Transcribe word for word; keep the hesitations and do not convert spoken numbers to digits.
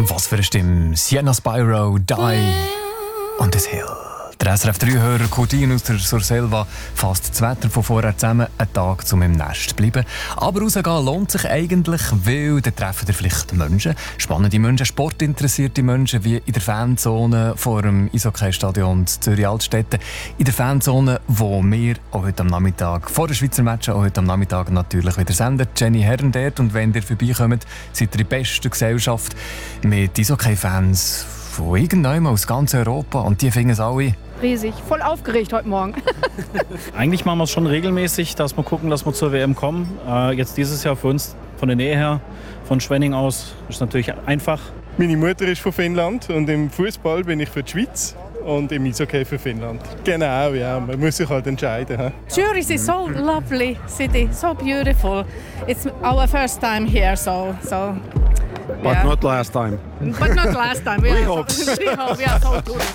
Was für eine Stimme. Sienna Spyro, Die on this Hill. Der S R F drei-Hörer Coutin aus der Surselva fasst das Wetter von vorher zusammen, einen Tag zum im Nest zu bleiben. Aber rausgehen lohnt sich eigentlich, weil dann treffen ihr vielleicht Menschen, spannende Menschen, sportinteressierte Menschen, wie in der Fanzone vor dem Eishockey-Stadion Zürich-Altstetten. In der Fanzone, wo wir auch heute am Nachmittag, vor den Schweizer Matchen, auch heute am Nachmittag natürlich wieder senden. Jenny Herren dort. Und wenn ihr vorbeikommt, seid ihr in bester Gesellschaft mit Eishockey-Fans von irgendjemandem aus ganz Europa. Und die finden es alle riesig, voll aufgeregt heute Morgen. Eigentlich machen wir es schon regelmäßig, dass wir gucken, dass wir zur W M kommen. Äh, jetzt dieses Jahr für uns von der Nähe her, von Schwenning aus, ist natürlich einfach. Meine Mutter ist von Finnland und im Fußball bin ich für die Schweiz und im Eishockey für Finnland. Genau, ja, man muss sich halt entscheiden. He? Zurich is so lovely city, so beautiful. It's our first time here, so so. But yeah. not last time. But not last time. We Yeah. hope. We hope. Yeah, so good.